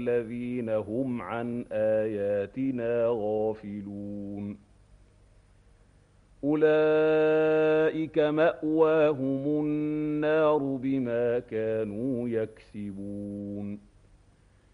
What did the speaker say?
الذين هم عن آياتنا غافلون أولئك مأواهم النار بما كانوا يكسبون